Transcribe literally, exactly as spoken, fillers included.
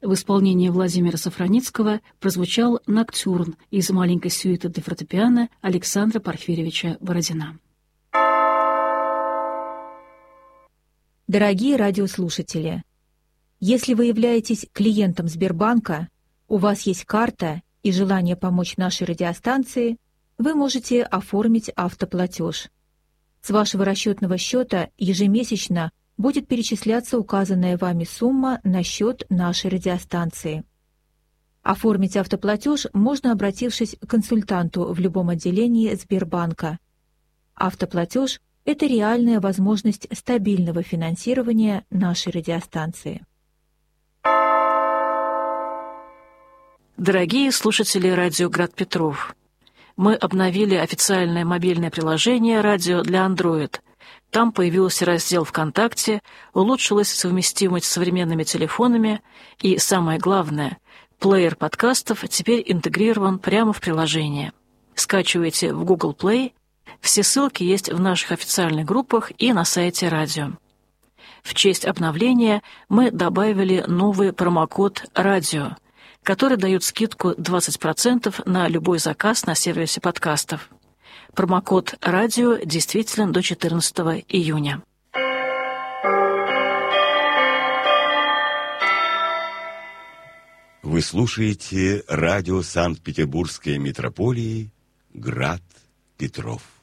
В исполнении Владимира Сафраницкого прозвучал «Ноктюрн» из маленькой сюиты для фортепиано Александра Порфирьевича Бородина. Дорогие радиослушатели, если вы являетесь клиентом Сбербанка, у вас есть карта и желание помочь нашей радиостанции, вы можете оформить автоплатеж. С вашего расчетного счета ежемесячно будет перечисляться указанная вами сумма на счет нашей радиостанции. Оформить автоплатеж можно, обратившись к консультанту в любом отделении Сбербанка. Автоплатеж – это реальная возможность стабильного финансирования нашей радиостанции. Дорогие слушатели радио «Град Петров», мы обновили официальное мобильное приложение «Радио» для Android. Там появился раздел ВКонтакте, улучшилась совместимость с современными телефонами и, самое главное, плеер подкастов теперь интегрирован прямо в приложение. Скачивайте в Google Play, все ссылки есть в наших официальных группах и на сайте радио. В честь обновления мы добавили новый промокод «Радио», который дает скидку двадцать процентов на любой заказ на сервисе подкастов. Промокод «Радио» действителен до четырнадцатого июня. Вы слушаете радио Санкт-Петербургской митрополии «Град Петров».